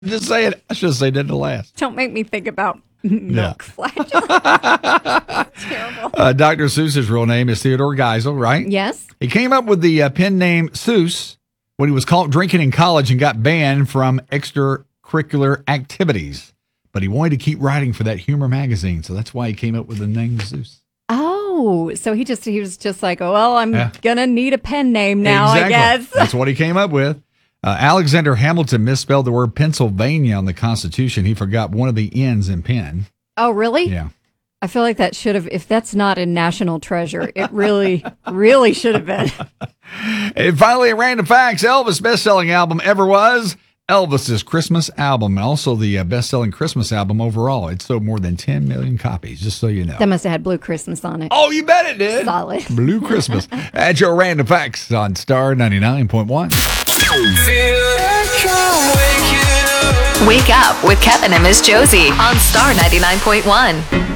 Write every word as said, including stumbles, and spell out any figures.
Just say it. I should have said that to last. Don't make me think about milk Yeah. flatulence. Terrible. Uh, Doctor Seuss's real name is Theodore Geisel, right? Yes. He came up with the uh, pen name Seuss when he was caught drinking in college and got banned from extracurricular activities. But he wanted to keep writing for that humor magazine, so that's why he came up with the name Seuss. Oh, so he just he was just like, oh, well, I'm Yeah. gonna need a pen name now, Exactly. I guess. That's what he came up with. Uh, Alexander Hamilton misspelled the word Pennsylvania on the Constitution. He forgot one of the N's in pen. Oh, really? Yeah. I feel like that should have, if that's not a national treasure, it really, really should have been. And finally, Random Facts, Elvis' best-selling album ever was Elvis's Christmas album, and also the uh, best-selling Christmas album overall. It sold more than ten million copies, just so you know. That must have had Blue Christmas on it. Oh, you bet it did. Solid. Blue Christmas. That's your Random Facts on Star ninety-nine point one. Wake up with Kevin and Miss Josie on Star ninety-nine point one.